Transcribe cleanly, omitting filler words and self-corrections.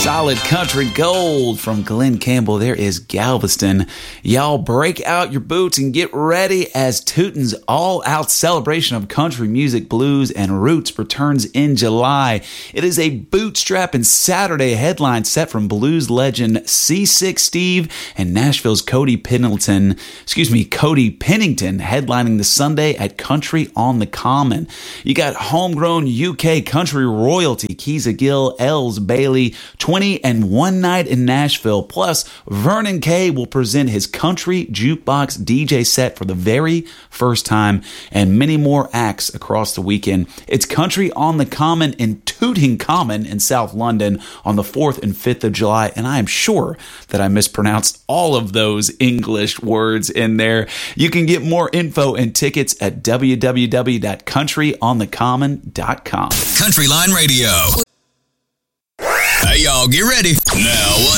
solid country gold from Glenn Campbell. There is Galveston. Y'all break out your boots and get ready as Tootin's all-out celebration of country music, blues, and roots returns in July. It is a bootstrapping Saturday headline set from blues legend C6 Steve and Nashville's Cody Pennington headlining the Sunday at Country on the Common. You got homegrown UK country royalty Keeza Gill, Els Bailey, 20 and One Night in Nashville. Plus, Vernon Kay will present his country jukebox DJ set for the very first time, and many more acts across the weekend. It's Country on the Common in Tooting Common in South London on the 4th and 5th of July, and I am sure that I mispronounced all of those English words in there. You can get more info and tickets at www.countryonthecommon.com. Country Line Radio. Hey, y'all, get ready. Now,